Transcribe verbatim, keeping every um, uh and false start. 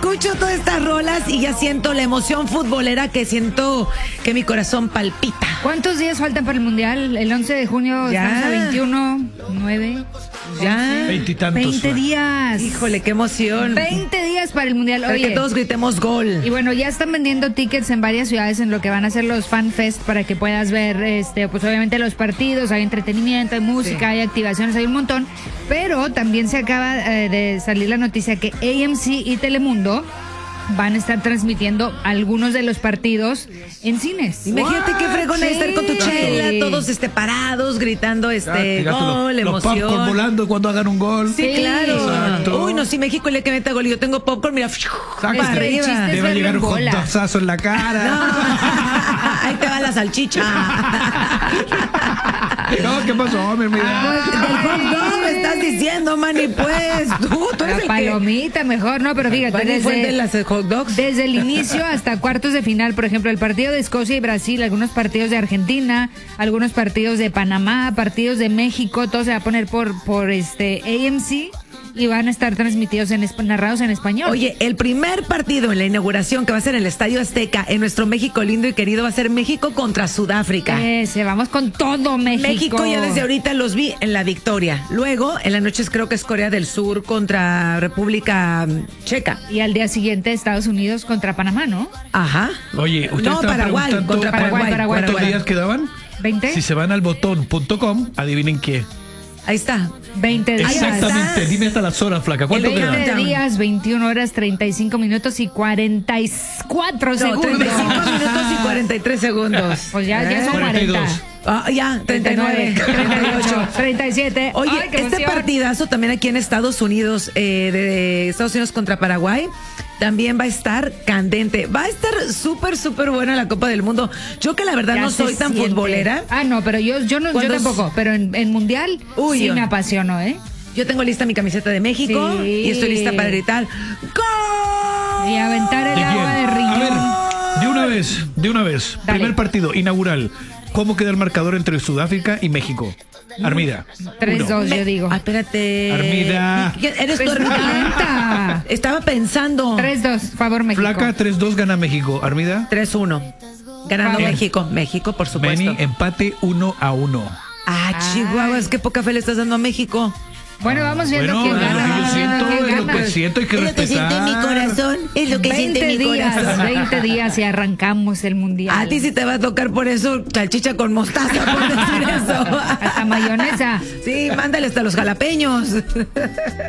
escucho todas estas rolas y ya siento la emoción futbolera que siento que mi corazón palpita. ¿Cuántos días faltan para el Mundial? El once de junio Ya. estamos a veintiuno, nueve, Ya. Veintitantos. veinte días. Híjole, qué emoción. veinte días para el Mundial. Para Oye, que todos gritemos gol. y bueno, ya están vendiendo tickets en varias ciudades en lo que van a ser los Fan Fest para que puedas ver, este, pues obviamente los partidos, hay entretenimiento, hay música, Sí. hay activaciones, hay un montón. Pero también se acaba eh, de salir la noticia que A M C y Telemundo van a estar transmitiendo algunos de los partidos en cines. Imagínate qué fregón es Sí. estar con tu chela, todos este, parados, gritando este Ya, gol, los, los emoción. popcorn volando cuando hagan un gol. Sí, Sí. claro. Exacto. Uy, no, si México le que meta gol y yo tengo popcorn, mira, Exacto. para Es que el arriba. chiste es Te va a verlo llegar en un bola. jotazo en la cara. No. Ahí te va la salchicha. No, ¿qué pasó, mi Ah, vida? del hot dog me estás diciendo, Manny, pues. Tú, tú eres La el palomita mejor, no, pero que... fíjate, Manny fue el de desde, las hot dogs. desde el inicio hasta cuartos de final, por ejemplo, el partido de Escocia y Brasil, algunos partidos de Argentina, algunos partidos de Panamá, partidos de México, todo se va a poner por, por este A M C y van a estar transmitidos en esp- narrados en español. Oye, el primer partido en la inauguración que va a ser en el Estadio Azteca, en nuestro México lindo y querido, va a ser México contra Sudáfrica. Ese, vamos con todo México. México ya desde ahorita los vi en la victoria. Luego, en las noches creo que es Corea del Sur contra República Checa. Y al día siguiente Estados Unidos contra Panamá, ¿no? Ajá. Oye, usted No, estaba Paraguay, preguntando contra Paraguay, Paraguay, ¿cuántos Paraguay. días quedaban? ¿veinte? Si se van al botón punto com, adivinen qué. Ahí está. veinte días. Exactamente, estás. dime hasta las horas, flaca. ¿Cuánto veinte quedan? veinte días, veintiuna horas, treinta y cinco minutos y cuarenta y cuatro No, segundos. treinta y cinco minutos y cuarenta y tres segundos. Pues ya, ya son cuarenta y dos. cuarenta. Ah, ya, treinta y nueve, treinta y ocho, treinta y siete. Oye, Ay, qué este emoción. partidazo también aquí en Estados Unidos, eh, de, de Estados Unidos contra Paraguay, también va a estar candente. Va a estar súper, súper buena la Copa del Mundo. Yo que la verdad Ya no se soy tan siente. futbolera. Ah, no, pero yo, yo, no, yo Cuando- tampoco. Pero en, en Mundial Uy, sí yo- me apasiono, ¿eh? Yo tengo lista mi camiseta de México Sí. y estoy lista para gritar ¡Gol! Y aventar el ¿De agua de quién? A riñón. ver, de una vez, de una vez. Dale. Primer partido inaugural. ¿Cómo queda el marcador entre Sudáfrica y México? Armida. tres Uno. dos, yo digo. Ah, espérate. Armida. ¿Quién- ¿Eres tu Presidenta. Armida? Estaba pensando. tres dos, favor México. Flaca, tres dos gana México. Armida. tres uno. Ganando Bien. México. México, por supuesto. Benny, empate uno a uno. Ah, Chihuahua, Ay. es que poca fe le estás dando a México. Bueno, vamos viendo Bueno, quién es lo gana. que yo vamos viendo siento, quién es lo gana. que siento, hay que respetar. corazón. Es lo veinte días, veinte días y arrancamos el Mundial. A ti sí te va a tocar por eso salchicha con mostaza, por decir eso. Hasta mayonesa. Sí, mándale hasta los jalapeños.